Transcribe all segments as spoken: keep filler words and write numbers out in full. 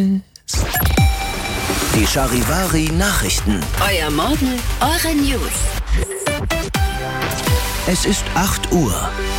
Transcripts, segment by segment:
Die Charivari Nachrichten. Euer Morgen, eure News. Es ist acht Uhr.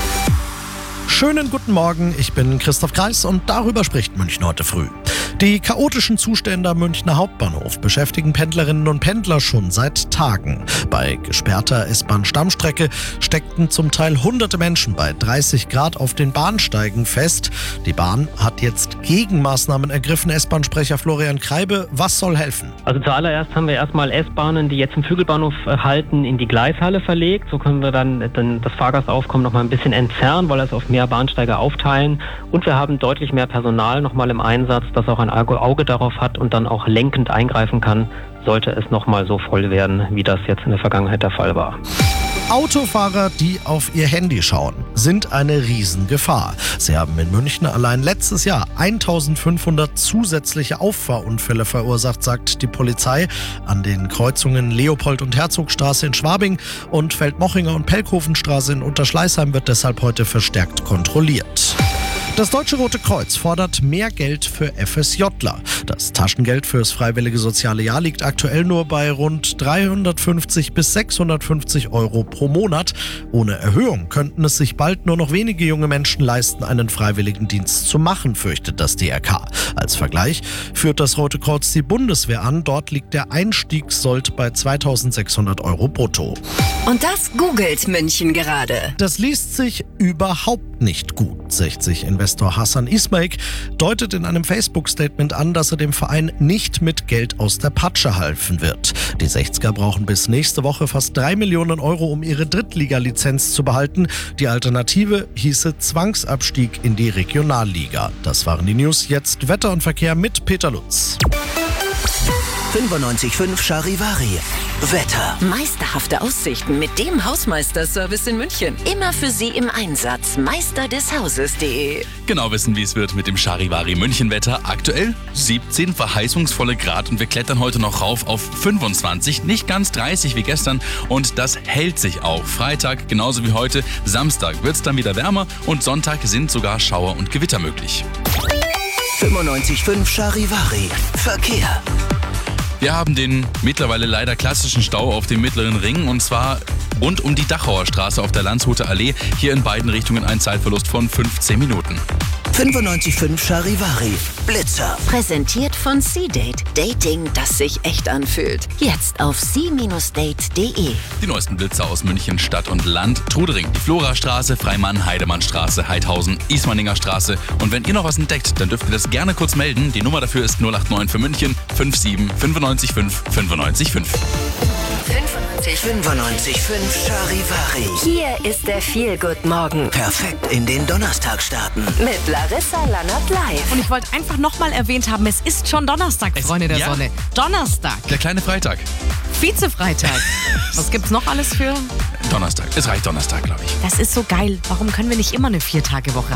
Schönen guten Morgen, ich bin Christoph Kreis und darüber spricht München heute früh. Die chaotischen Zustände am Münchner Hauptbahnhof beschäftigen Pendlerinnen und Pendler schon seit Tagen. Bei gesperrter S-Bahn-Stammstrecke steckten zum Teil hunderte Menschen bei dreißig Grad auf den Bahnsteigen fest. Die Bahn hat jetzt Gegenmaßnahmen ergriffen. S-Bahn-Sprecher Florian Kreibe, was soll helfen? Also zuallererst haben wir erstmal S-Bahnen, die jetzt im Flügelbahnhof halten, in die Gleishalle verlegt. So können wir dann, dann das Fahrgastaufkommen noch mal ein bisschen entzerren, weil es auf mehr Bahnsteige aufteilen. Und wir haben deutlich mehr Personal noch mal im Einsatz, das auch ein Auge darauf hat und dann auch lenkend eingreifen kann, sollte es noch mal so voll werden, wie das jetzt in der Vergangenheit der Fall war. Autofahrer, die auf ihr Handy schauen, sind eine Riesengefahr. Sie haben in München allein letztes Jahr eintausendfünfhundert zusätzliche Auffahrunfälle verursacht, sagt die Polizei. An den Kreuzungen Leopold- und Herzogstraße in Schwabing und Feldmochinger- und Pelkhofenstraße in Unterschleißheim wird deshalb heute verstärkt kontrolliert. Das Deutsche Rote Kreuz fordert mehr Geld für FSJler. Das Taschengeld fürs freiwillige soziale Jahr liegt aktuell nur bei rund dreihundertfünfzig bis sechshundertfünfzig Euro pro Monat. Ohne Erhöhung könnten es sich bald nur noch wenige junge Menschen leisten, einen Freiwilligendienst zu machen, fürchtet das D R K. Als Vergleich führt das Rote Kreuz die Bundeswehr an. Dort liegt der Einstiegssold bei zweitausendsechshundert Euro brutto. Und das googelt München gerade. Das liest sich überhaupt nicht gut, sagt sich Investor Hassan Ismaik, deutet in einem Facebook-Statement an, dass er dem Verein nicht mit Geld aus der Patsche helfen wird. Die sechziger brauchen bis nächste Woche fast drei Millionen Euro, um ihre Drittliga-Lizenz zu behalten. Die Alternative hieße Zwangsabstieg in die Regionalliga. Das waren die News. Jetzt Wetter und Verkehr mit Peter Lutz. fünfundneunzig Komma fünf Charivari. Wetter. Meisterhafte Aussichten mit dem Hausmeister-Service in München. Immer für Sie im Einsatz. Meister des Hauses punkt de. Genau wissen, wie es wird mit dem Charivari München-Wetter. Aktuell siebzehn verheißungsvolle Grad und wir klettern heute noch rauf auf fünfundzwanzig. Nicht ganz dreißig wie gestern und das hält sich auch. Freitag genauso wie heute. Samstag wird es dann wieder wärmer und Sonntag sind sogar Schauer und Gewitter möglich. fünfundneunzig Komma fünf Charivari. Verkehr. Wir haben den mittlerweile leider klassischen Stau auf dem Mittleren Ring und zwar rund um die Dachauer Straße auf der Landshuter Allee. Hier in beiden Richtungen ein Zeitverlust von fünfzehn Minuten. fünfundneunzig Komma fünf Charivari. Blitzer. Präsentiert von C-Date. Dating, das sich echt anfühlt. Jetzt auf c Bindestrich date punkt de. Die neuesten Blitzer aus München, Stadt und Land. Trudering, die Florastraße, Freimann, Heidemannstraße, Heidhausen, Ismaninger Straße. Und wenn ihr noch was entdeckt, dann dürft ihr das gerne kurz melden. Die Nummer dafür ist null acht neun für München fünf sieben fünfundneunzig fünf fünfundneunzig fünf. fünfundneunzig Komma fünf Charivari. Hier ist der Feel-Good-Morgen Perfekt in den Donnerstag starten. mit Larissa Lannert live. Und ich wollte einfach nochmal erwähnt haben, es ist schon Donnerstag, Freunde der ja. Sonne. Donnerstag, Der kleine Freitag. Vize-Freitag. Was gibt's noch alles für? Donnerstag. Es reicht Donnerstag, glaube ich. Das ist so geil. Warum können wir nicht immer eine Vier-Tage-Woche